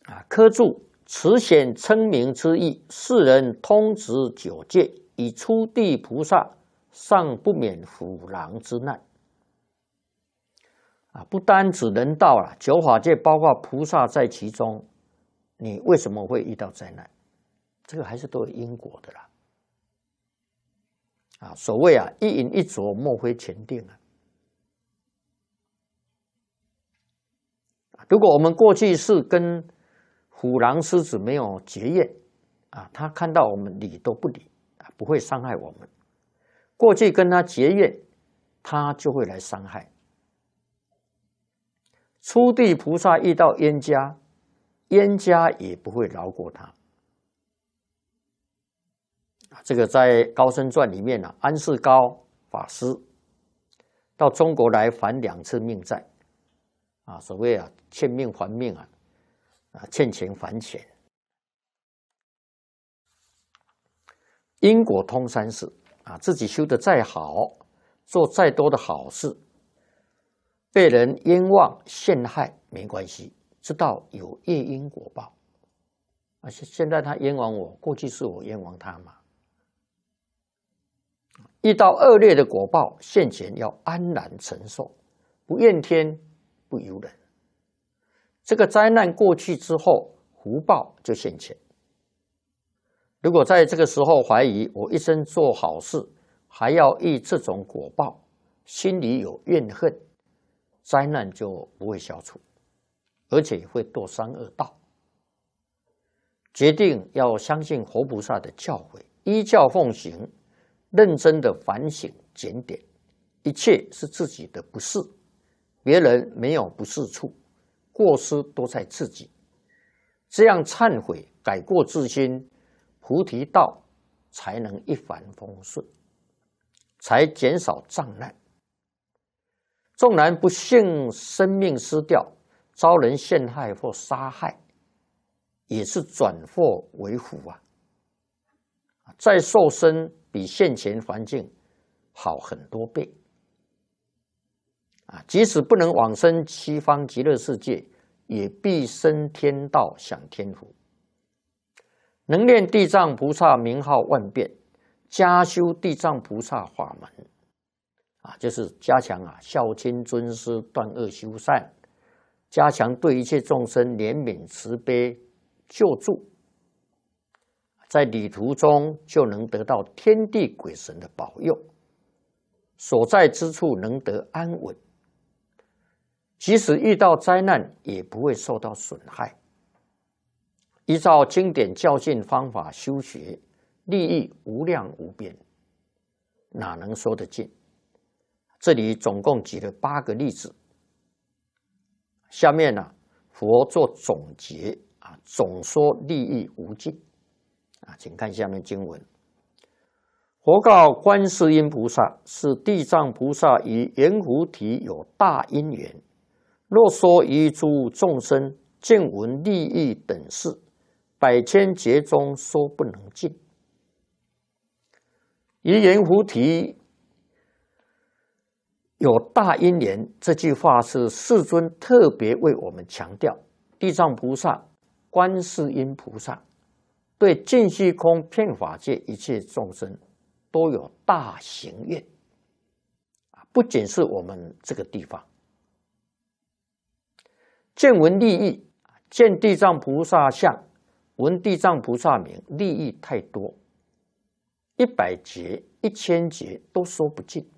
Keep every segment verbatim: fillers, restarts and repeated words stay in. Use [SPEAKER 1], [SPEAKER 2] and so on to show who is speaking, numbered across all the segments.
[SPEAKER 1] 啊，科注此显称名之意，世人通执九界，以初地菩萨尚不免虎狼之难。啊，不单指人道了，九法界包括菩萨在其中，你为什么会遇到灾难？这个还是都有因果的啦。啊，所谓啊，一饮一啄，莫非前定啊。如果我们过去是跟虎狼狮子没有结怨啊，他看到我们理都不理啊，不会伤害我们。过去跟他结怨，他就会来伤害。初地菩萨遇到冤家，冤家也不会饶过他。这个在《高僧传》里面呢、啊，安世高法师到中国来还两次命债。啊，所谓啊，欠命还命啊，啊，欠钱还钱，因果通三世啊，自己修得再好，做再多的好事，被人冤枉陷害没关系，知道有业因果报。啊，现在他冤枉我，过去是我冤枉他嘛。遇到恶劣的果报，现前要安然承受，不怨天。不由人，这个灾难过去之后，福报就现前。如果在这个时候怀疑我一生做好事，还要遇这种果报，心里有怨恨，灾难就不会消除，而且会堕三恶道。决定要相信活菩萨的教诲，依教奉行，认真的反省检点，一切是自己的不是。别人没有不是处，过失都在自己。这样忏悔、改过自新，菩提道才能一帆风顺，才减少障难。纵然不幸生命失掉，遭人陷害或杀害，也是转祸为福啊！再受生比现前环境好很多倍。啊，即使不能往生西方极乐世界，也必生天道享天福。能念地藏菩萨名号万遍，加修地藏菩萨法门，啊，就是加强啊孝亲尊师、断恶修善，加强对一切众生怜悯慈悲救助，在旅途中就能得到天地鬼神的保佑，所在之处能得安稳。即使遇到灾难，也不会受到损害。依照经典教训方法修学，利益无量无边，哪能说得尽？这里总共举了八个例子。下面呢、啊，佛做总结啊，总说利益无尽啊，请看下面经文。佛告观世音菩萨：是地藏菩萨与阎浮提有大因缘。若说于诸众生见闻利益等事，百千劫中说不能尽。于阎浮提有大因缘，这句话是世尊特别为我们强调，地藏菩萨、观世音菩萨对尽虚空遍法界一切众生都有大行愿，不仅是我们这个地方。见闻利益，见地藏菩萨相，闻地藏菩萨名，利益太多，一百劫、一千劫都说不尽。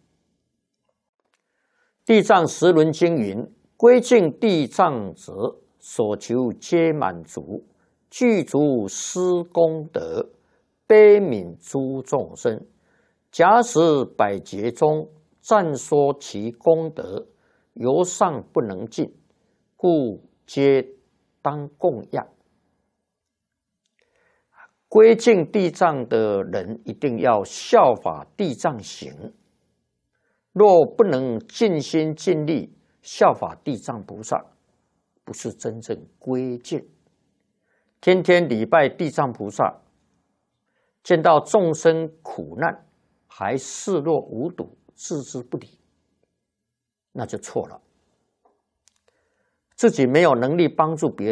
[SPEAKER 1] 地藏十轮经云：归敬地藏者，所求皆满足，具足施功德，悲悯诸众生。假使百劫中，暂说其功德，犹尚不能尽。故皆当供养。归敬地藏的人一定要效法地藏行，若不能尽心尽力效法地藏菩萨，不是真正归敬。天天礼拜地藏菩萨，见到众生苦难还视若无睹，置之不理，那就错了。自己没有能力帮助别人。